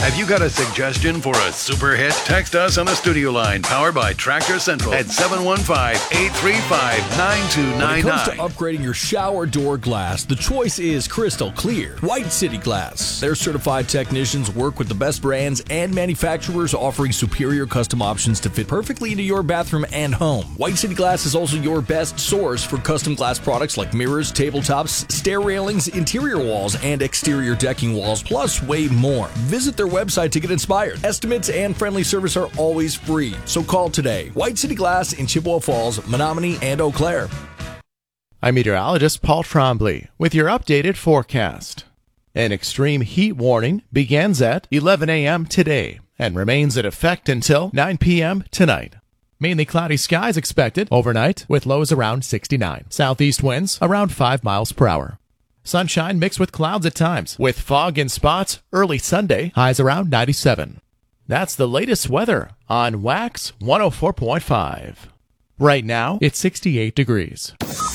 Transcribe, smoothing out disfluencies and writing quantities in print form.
Have you got a suggestion for a super hit? Text us on the studio line, powered by Tractor Central, at 715-835-9299. When it comes to upgrading your shower door glass, the choice is crystal clear. White City Glass. Their certified technicians work with the best brands and manufacturers, offering superior custom options to fit perfectly into your bathroom and home. White City Glass is also your best source for custom glass products like mirrors, tabletops, stair railings, interior walls, and exterior decking walls, plus way more. Visit their website to get inspired. Estimates and friendly service are always free, so call today. White City Glass in Chippewa Falls, Menominee, and Eau Claire. I'm meteorologist Paul Trombley with your updated forecast. An extreme heat warning begins at 11 a.m. today and remains in effect until 9 p.m. tonight. Mainly cloudy skies expected overnight with lows around 69. Southeast winds around 5 miles per hour. Sunshine mixed with clouds at times, with fog in spots early Sunday, highs around 97. That's the latest weather on Wax 104.5. Right now, it's 68 degrees.